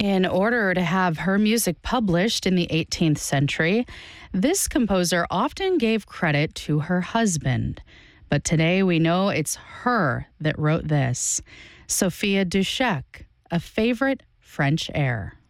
In order to have her music published in the 18th century, this composer often gave credit to her husband. But today we know it's her that wrote this. Sophia Dushek, A Favorite French Air.